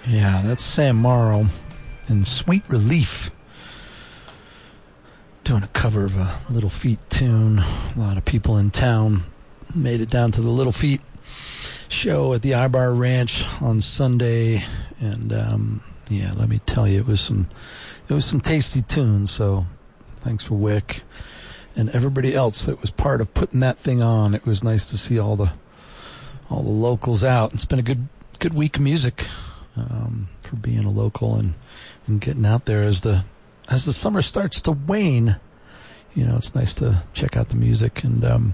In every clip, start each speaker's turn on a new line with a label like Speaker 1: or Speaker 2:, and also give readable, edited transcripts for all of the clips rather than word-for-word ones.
Speaker 1: Yeah, that's Sam Morrow in Sweet Relief. Doing a cover of a Little Feat tune. A lot of people in town made it down to the Little Feat show at the Ibar Ranch on Sunday. And, yeah, let me tell you, it was some tasty tunes. So thanks for Wick and everybody else that was part of putting that thing on. It was nice to see all the locals out. It's been a good week of music. For being a local and getting out there as the summer starts to wane. You know, it's nice to check out the music. And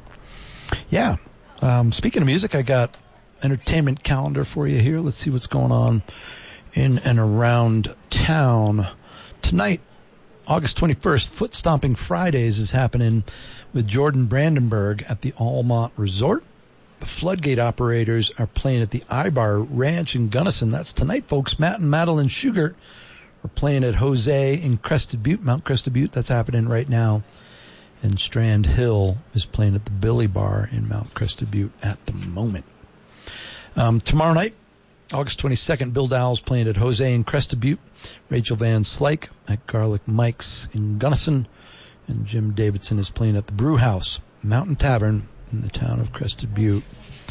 Speaker 1: speaking of music, I got entertainment calendar for you here. Let's see what's going on in and around town tonight. August 21st, Foot Stomping Fridays is happening with Jordan Brandenburg at the Almont Resort. The Floodgate Operators are playing at the Ibar Ranch in Gunnison. That's tonight, folks. Matt and Madeline Schugert are playing at Jose in Crested Butte, Mount Crested Butte. That's happening right now. And Strand Hill is playing at the Billy Bar in Mount Crested Butte at the moment. Tomorrow night, August 22nd, Bill Dowell's playing at Jose in Crested Butte. Rachel Van Slyke at Garlic Mike's in Gunnison. And Jim Davidson is playing at the Brew House, Mountain Tavern, in the town of Crested Butte.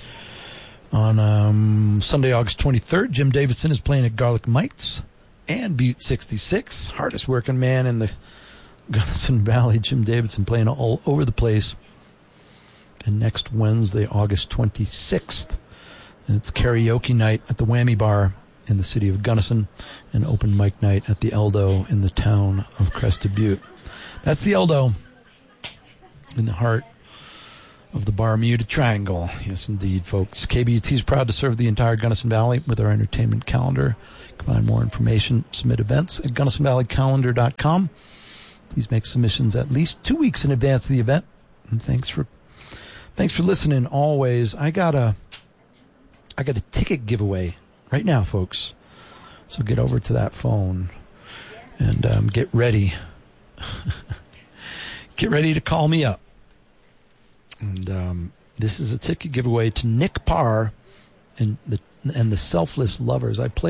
Speaker 1: On Sunday, August 23rd, Jim Davidson is playing at Garlic Mike's and Butte 66. Hardest working man in the Gunnison Valley, Jim Davidson, playing all over the place. And next Wednesday, August 26th, it's karaoke night at the Whammy Bar in the city of Gunnison and open mic night at the Eldo in the town of Crested Butte. That's the Eldo in the heart of the Bermuda Triangle. Yes, indeed, folks. KBUT is proud to serve the entire Gunnison Valley with our entertainment calendar. You can find more information, submit events at GunnisonValleyCalendar.com. Please make submissions at least 2 weeks in advance of the event. And thanks for listening always. I got a ticket giveaway right now, folks. So get over to that phone and get ready. Get ready to call me up. And this is a ticket giveaway to Nick Parr and the Selfless Lovers. I played